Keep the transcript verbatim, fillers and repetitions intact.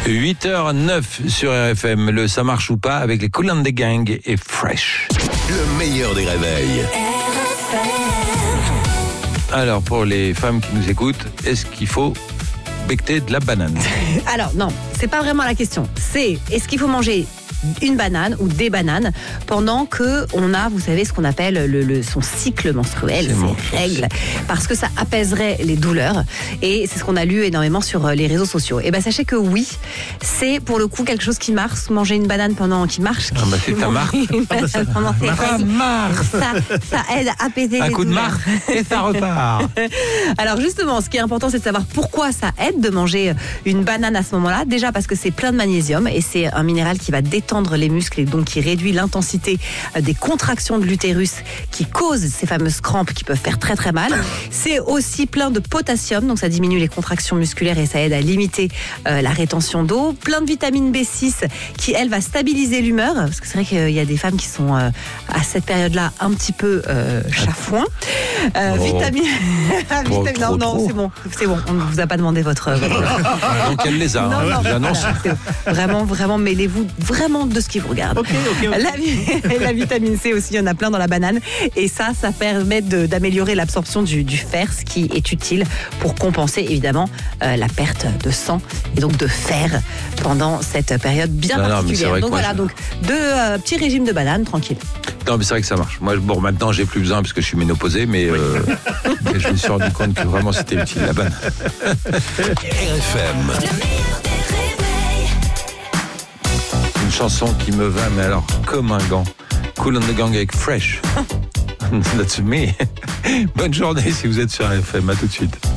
huit heures neuf sur R F M, le Ça marche ou pas avec les Kool and the Gang et Fresh. Le meilleur des réveils. Alors, pour les femmes qui nous écoutent, est-ce qu'il faut becter de la banane? Alors non, c'est pas vraiment la question. C'est est-ce qu'il faut manger une banane ou des bananes pendant que on a, vous savez, ce qu'on appelle le, le, son cycle menstruel, ses règles, parce que ça apaiserait les douleurs. Et c'est ce qu'on a lu énormément sur les réseaux sociaux. Et ben sachez que oui, c'est pour le coup quelque chose qui marche. Manger une banane pendant qui marche. Ah bah c'est ta marque. Pendant tes règles, ça, ça aide à apaiser un les coup douleurs. de marque et ça repart. Alors justement, ce qui est important, c'est de savoir pourquoi ça aide de manger une banane à ce moment-là. Déjà parce que c'est plein de magnésium et c'est un minéral qui va détendre les muscles et donc qui réduit l'intensité des contractions de l'utérus qui causent ces fameuses crampes qui peuvent faire très très mal. C'est aussi plein de potassium, donc ça diminue les contractions musculaires et ça aide à limiter euh, la rétention d'eau. Plein de vitamine B six qui, elle, va stabiliser l'humeur, parce que c'est vrai qu'il y a des femmes qui sont euh, à cette période-là un petit peu euh, chafouin. Euh, oh. Vitamine... Trop, vitamine... trop, Non, non, trop. c'est bon, c'est bon, on ne vous a pas demandé votre... votre... Donc elle les a, Non, hein, non, j'annonce. voilà, c'est vraiment, vraiment, mêlez-vous vraiment de ce qui vous regarde. Ok, ok, ok. La, la vitamine C aussi, il y en a plein dans la banane. Et ça, ça permet de, d'améliorer l'absorption du, du fer, ce qui est utile pour compenser évidemment euh, la perte de sang et donc de fer pendant cette période bien Non, non, mais c'est particulière. vrai que Donc moi, voilà, je- donc deux euh, petits régimes de bananes, tranquille. Non, mais c'est vrai que ça marche. Moi, bon, maintenant, j'ai plus besoin parce que je suis ménopausé, mais, euh, mais je me suis rendu compte que vraiment c'était utile, la banane. R F M. Une chanson qui me va, mais alors, comme un gant. Kool and the Gang avec Fresh. That's me. Bonne journée si vous êtes sur R F M. À tout de suite.